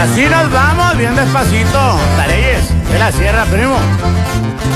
Y así nos vamos, bien despacito. Tareyes, de la sierra, primo.